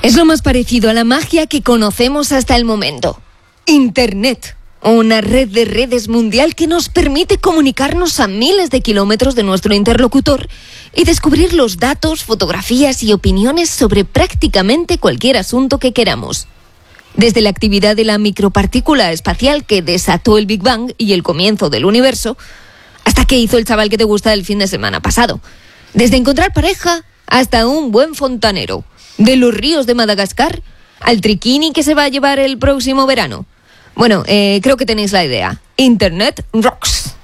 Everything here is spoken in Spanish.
Es lo más parecido a la magia que conocemos hasta el momento. Internet, una red de redes mundial que nos permite comunicarnos a miles de kilómetros de nuestro interlocutor y descubrir los datos, fotografías y opiniones sobre prácticamente cualquier asunto que queramos. Desde la actividad de la micropartícula espacial que desató el Big Bang y el comienzo del universo, hasta qué hizo el chaval que te gusta el fin de semana pasado. Desde encontrar pareja hasta un buen fontanero. De los ríos de Madagascar al triquini que se va a llevar el próximo verano. Bueno, creo que tenéis la idea. Internet rocks.